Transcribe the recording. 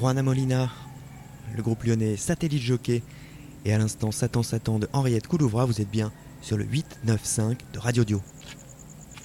Juana Molina, le groupe lyonnais Satellite Jockey, et à l'instant Satan Satan de Henriette Coulouvra. Vous êtes bien sur le 895 de Radio Dio.